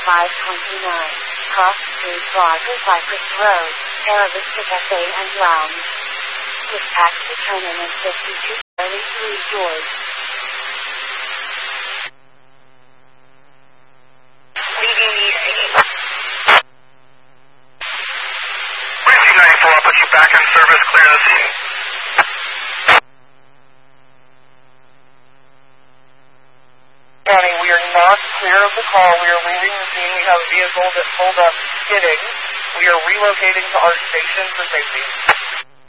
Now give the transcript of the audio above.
529, Cross Street, Broadway, Cypress Road, Aravista Cafe and Lounge. With taxi turn-in and 52 Charlie 3 George. Leaving EC. Whiskey 94, I'll put you back in service, clear the scene. County, we are not clear of the call. We are leaving the scene. We have a vehicle that pulled up skidding. We are relocating to our station for safety.